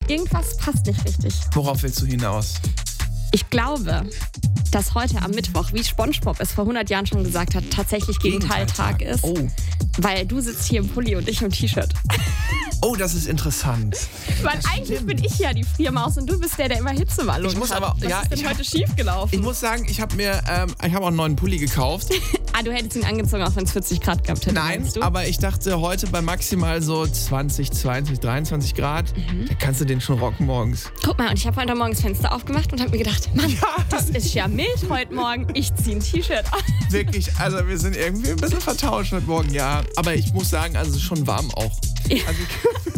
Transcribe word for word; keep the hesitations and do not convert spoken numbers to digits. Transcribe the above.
irgendwas passt nicht richtig. Worauf willst du hinaus? Ich glaube, dass heute am Mittwoch, wie SpongeBob es vor hundert Jahren schon gesagt hat, tatsächlich Gegenteiltag ist. Oh. Weil du sitzt hier im Pulli und ich im T-Shirt. Oh, das ist interessant. Weil eigentlich bin ich ja die Friermaus und du bist der, der immer Hitzewallungen Ich muss hat. aber- Was ja, ist denn ich heute schiefgelaufen? Ich muss sagen, ich habe mir, ähm, ich habe auch einen neuen Pulli gekauft. Ah, du hättest ihn angezogen, auch wenn es vierzig Grad gehabt hätte, Nein, meinst du? aber ich dachte heute bei maximal so zwanzig, zweiundzwanzig, dreiundzwanzig Grad, Mhm. da kannst du den schon rocken morgens. Guck mal, und ich habe heute Morgen das Fenster aufgemacht und habe mir gedacht, Mann, das ist ja mild heute Morgen. Ich ziehe ein T-Shirt an. Wirklich, also wir sind irgendwie ein bisschen vertauscht heute Morgen, ja. Aber ich muss sagen, also es ist schon warm auch. Ja. Also